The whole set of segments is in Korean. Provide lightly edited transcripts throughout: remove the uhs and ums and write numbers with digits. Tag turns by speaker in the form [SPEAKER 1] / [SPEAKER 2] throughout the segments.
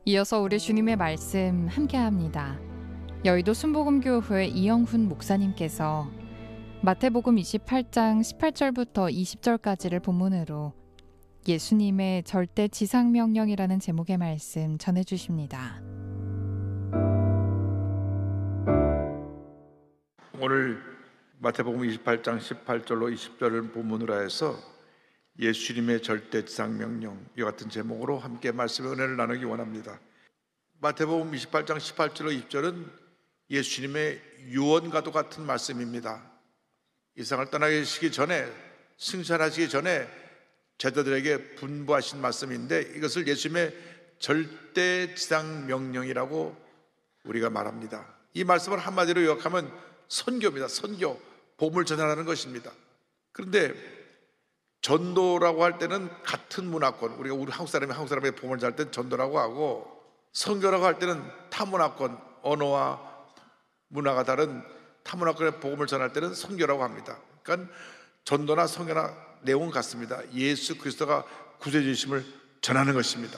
[SPEAKER 1] 이어서 우리 주님의 말씀 함께합니다. 여의도 순복음교회 이영훈 목사님께서 마태복음 28장 18절부터 20절까지를 본문으로 예수님의 절대 지상명령이라는 제목의 말씀 전해주십니다.
[SPEAKER 2] 오늘 마태복음 28장 18절로 20절을 본문으로 해서 예수님의 절대 지상명령, 이 같은 제목으로 함께 말씀의 은혜를 나누기 원합니다. 마태복음 28장 18절로 20절은 예수님의 유언과도 같은 말씀입니다. 이 세상을 떠나시기 전에, 승천하시기 전에 제자들에게 분부하신 말씀인데, 이것을 예수님의 절대 지상명령이라고 우리가 말합니다. 이 말씀을 한마디로 요약하면 선교입니다. 선교, 복음을 전하라는 것입니다. 그런데 전도라고 할 때는 같은 문화권, 우리 한국 사람의 복음을 전할 때는 전도라고 하고, 선교라고 할 때는 타문화권, 언어와 문화가 다른 타문화권의 복음을 전할 때는 선교라고 합니다. 그러니까 전도나 선교나 내용은 같습니다. 예수 그리스도가 구세주심을 전하는 것입니다.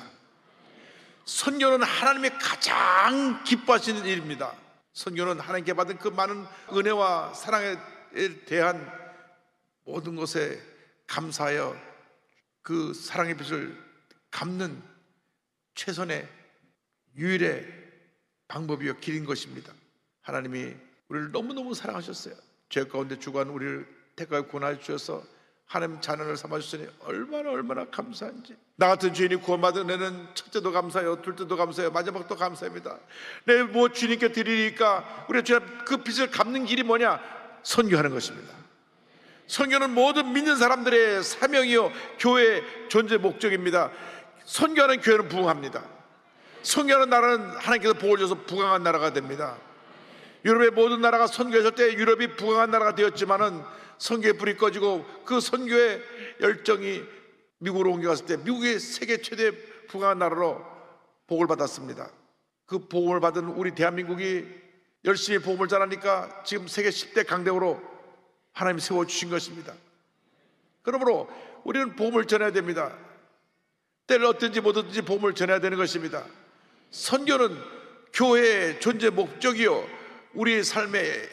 [SPEAKER 2] 선교는 하나님이 가장 기뻐하시는 일입니다. 선교는 하나님께 받은 그 많은 은혜와 사랑에 대한 모든 것에 감사하여 그 사랑의 빚을 갚는 최선의 유일의 방법이요 길인 것입니다. 하나님이 우리를 너무너무 사랑하셨어요. 죄 가운데 죽어간 우리를 택하여 구원하여 주셔서 하나님 자녀를 삼아주시니 얼마나 감사한지. 나 같은 주인이 구원받은 애는 첫째도 감사해요, 둘째도 감사해요, 마지막도 감사합니다. 내 뭐 주님께 드리니까 우리 그 빚을 갚는 길이 뭐냐? 선교하는 것입니다. 선교는 모든 믿는 사람들의 사명이요 교회의 존재 목적입니다. 선교하는 교회는 부흥합니다. 선교하는 나라는 하나님께서 복을 줘서 부강한 나라가 됩니다. 유럽의 모든 나라가 선교했을 때 유럽이 부강한 나라가 되었지만은 선교의 불이 꺼지고 그 선교의 열정이 미국으로 옮겨갔을 때 미국이 세계 최대 부강한 나라로 복을 받았습니다. 그 복음을 받은 우리 대한민국이 열심히 복음을 전하니까 지금 세계 10대 강대국으로 하나님이 세워주신 것입니다. 그러므로 우리는 복음을 전해야 됩니다. 때를 얻든지 못 얻든지 복음을 전해야 되는 것입니다. 선교는 교회의 존재 목적이요 우리의 삶의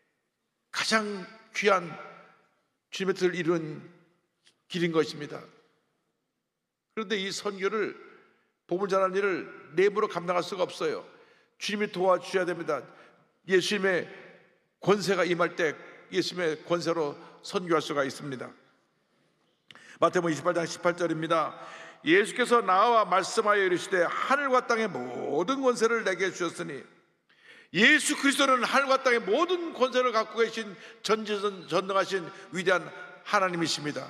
[SPEAKER 2] 가장 귀한 주님의 뜻을 이루는 길인 것입니다. 그런데 이 선교를, 복음을 전하는 일을 내 힘으로 감당할 수가 없어요. 주님이 도와주셔야 됩니다. 예수님의 권세가 임할 때 예수님의 권세로 선교할 수가 있습니다. 마태복음 28장 18절입니다. 예수께서 나와 말씀하여 이르시되 하늘과 땅의 모든 권세를 내게 주셨으니, 예수 그리스도는 하늘과 땅의 모든 권세를 갖고 계신 전능하신 위대한 하나님이십니다.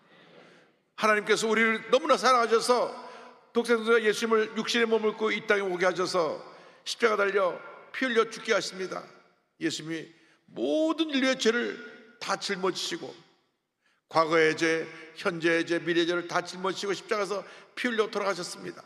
[SPEAKER 2] 하나님께서 우리를 너무나 사랑하셔서 독생자 예수님을 육신의 몸을 입고 이 땅에 오게 하셔서 십자가 달려 피 흘려 죽게 하십니다. 예수님이 모든 인류의 죄를 다 짊어지시고, 과거의 죄, 현재의 죄, 미래의 죄를 다 짊어지시고 십자가에서 피 흘려 돌아가셨습니다.